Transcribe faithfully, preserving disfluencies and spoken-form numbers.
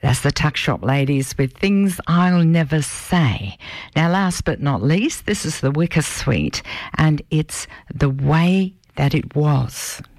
That's the Tuck Shop Ladies with Things I'll Never Say. Now, last but not least, this is the Wicker Suite, and it's The Way That It Was.